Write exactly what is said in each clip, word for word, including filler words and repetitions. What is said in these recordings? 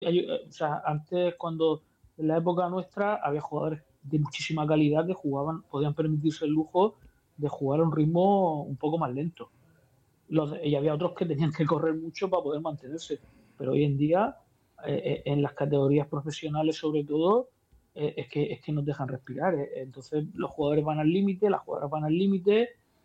hay- o sea, antes cuando en la época nuestra había jugadores de muchísima calidad que jugaban, podían permitirse el lujo de jugar a un ritmo un poco más lento. Los, y había otros que tenían que correr mucho para poder mantenerse. Pero hoy en día, eh, eh, en las categorías profesionales sobre todo, eh, es que es que nos dejan respirar. eh. Entonces los jugadores van al límite, las jugadoras van al límite,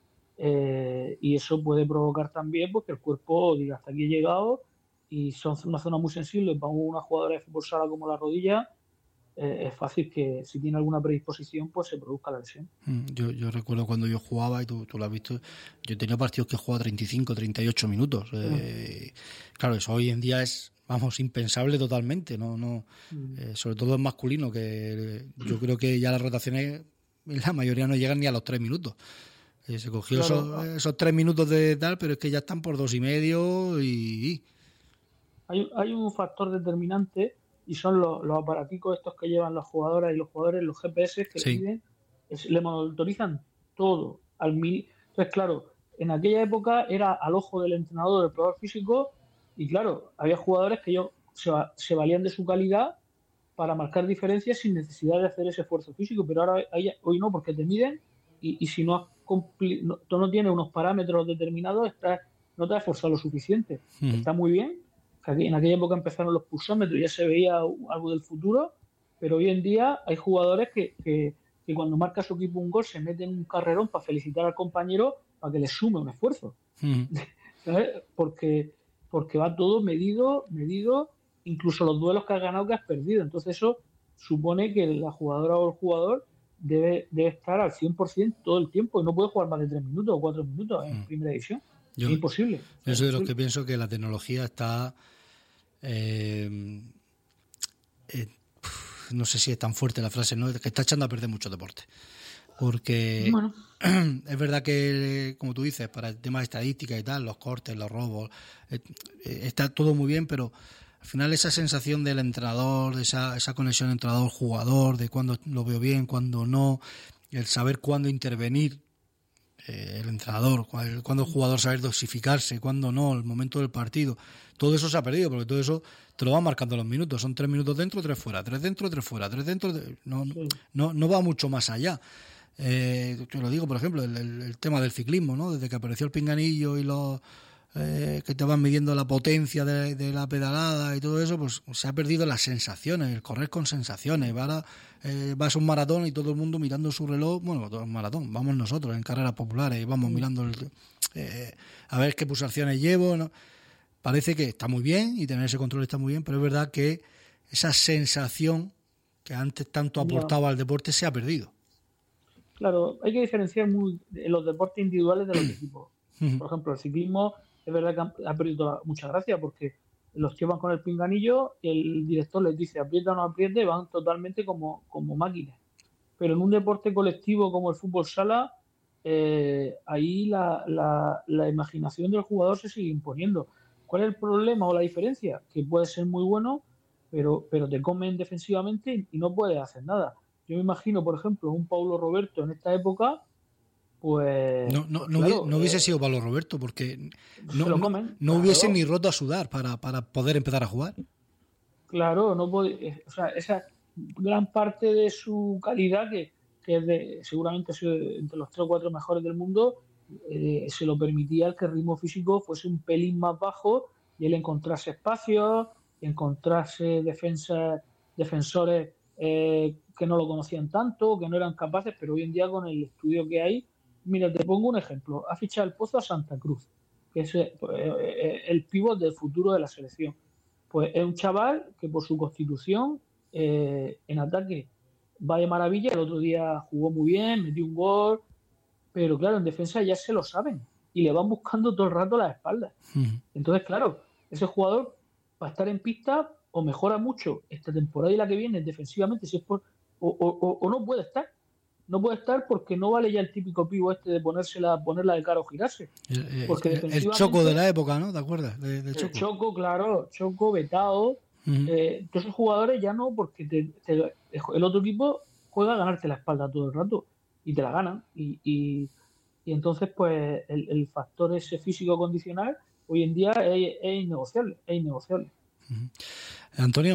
eh, y eso puede provocar también pues, que el cuerpo diga hasta aquí he llegado y son una zona muy sensible para una jugadora de fútbol sala como la rodilla. Eh, es fácil que si tiene alguna predisposición pues se produzca la lesión. Mm, Yo, yo recuerdo cuando yo jugaba, y tú, tú lo has visto, yo tenía partidos que jugaba treinta y cinco, treinta y ocho minutos. Eh, claro, eso hoy en día es, vamos, impensable totalmente, no, no, Mm. eh, sobre todo en masculino, que yo creo que ya las rotaciones, en la mayoría no llegan ni a los tres minutos. Eh, se cogió esos, Claro, esos tres minutos de tal, pero es que ya están por dos y medio y... y- Hay, hay un factor determinante y son los, los aparaticos estos que llevan las jugadoras y los jugadores, los G P S que le sí, miden, es- le monitorizan todo al mil. Entonces, claro, en aquella época era al ojo del entrenador, del probador físico, y claro, había jugadores que ellos se, va- se valían de su calidad para marcar diferencias sin necesidad de hacer ese esfuerzo físico, pero ahora hay- hoy no, porque te miden y, y si no, has cumpli- no, tú no tienes unos parámetros determinados, estás, no te has esforzado lo suficiente. ujú, Está muy bien, que aquí- en aquella época empezaron los pulsómetros, ya se veía algo del futuro, pero hoy en día hay jugadores que, que, que cuando marca su equipo un gol se meten en un carrerón para felicitar al compañero para que le sume un esfuerzo. ujú. ¿Sabes? Porque, porque va todo medido, medido, incluso los duelos que has ganado que has perdido. Entonces eso supone que la jugadora o el jugador debe, debe estar al cien por ciento todo el tiempo y no puede jugar más de tres minutos o cuatro minutos en primera división. Yo, Es imposible. O sea, yo es soy de los que imposible. pienso que la tecnología está... eh, eh, no sé si es tan fuerte la frase, ¿no? Que está echando a perder mucho deporte. Porque Bueno, es verdad que, como tú dices, para el tema de estadística y tal, los cortes, los robos, eh, eh, está todo muy bien, pero al final esa sensación del entrenador, esa, esa conexión entrenador-jugador, de cuándo lo veo bien, cuándo no, el saber cuándo intervenir, eh, el entrenador, cuándo el jugador saber dosificarse, cuándo no, el momento del partido, todo eso se ha perdido, porque todo eso te lo van marcando los minutos, son tres minutos dentro, tres fuera, tres dentro, tres fuera, tres dentro, no, sí. no, no va mucho más allá. Eh, te lo digo, por ejemplo, el, el, el tema del ciclismo, ¿no? Desde que apareció el pinganillo y los eh, que te van midiendo la potencia de, de la pedalada y todo eso, pues se ha perdido las sensaciones, el correr con sensaciones. Ahora eh, vas a un maratón y todo el mundo mirando su reloj, bueno, todo el maratón, vamos nosotros en carreras populares y vamos Mm. mirando el, eh, a ver qué pulsaciones llevo, ¿no? Parece que está muy bien y tener ese control está muy bien, pero es verdad que esa sensación que antes tanto Ya. aportaba al deporte se ha perdido. Claro, hay que diferenciar muy en los deportes individuales de los de equipo. Por ejemplo, el ciclismo es verdad que ha, ha perdido toda- mucha gracia porque los tíos van con el pinganillo, el director les dice aprieta o no apriete, van totalmente como, como máquinas. Pero en un deporte colectivo como el fútbol sala, eh, ahí la, la- la imaginación del jugador se sigue imponiendo. ¿Cuál es el problema o la diferencia? Que puede ser muy bueno, pero, pero te comen defensivamente y, y no puedes hacer nada. Yo me imagino, por ejemplo, un Paulo Roberto en esta época, pues, No, no, pues no, hubiese, claro, no hubiese eh, sido Pablo Roberto, porque no, se lo no, comen, no hubiese ni claro, roto a sudar para, para poder empezar a jugar. claro, no puede, eh, o sea, esa gran parte de su calidad, que, que es de, seguramente ha sido entre los tres o cuatro mejores del mundo, eh, se lo permitía el que el ritmo físico fuese un pelín más bajo y él encontrase espacios, encontrase defensas, defensores eh, que no lo conocían tanto, que no eran capaces, pero hoy en día con el estudio que hay, mira, te pongo un ejemplo, ha fichado el Pozo a Santa Cruz, que es eh, eh, el pívot del futuro de la selección. Pues es un chaval que por su constitución eh, en ataque va de maravilla. El otro día jugó muy bien, metió un gol, pero claro, en defensa ya se lo saben y le van buscando todo el rato las espaldas. Entonces, claro, ese jugador va a estar en pista o mejora mucho esta temporada y la que viene defensivamente, si es por, o, o, o no puede estar. No puede estar porque no vale ya el típico pivo este de ponérsela, ponerla de cara o girarse. El, Porque el, el Choco de la defensivamente época, ¿no? ¿Te acuerdas? De, de el Choco. Choco, claro, Choco, Betao, Uh-huh. eh, todos esos jugadores ya no, porque te, te, el otro equipo juega a ganarte la espalda todo el rato y te la ganan. Y, y, y entonces, pues, el, el, factor ese físico condicional hoy en día es, es innegociable, es innegociable. Uh-huh. Antonio.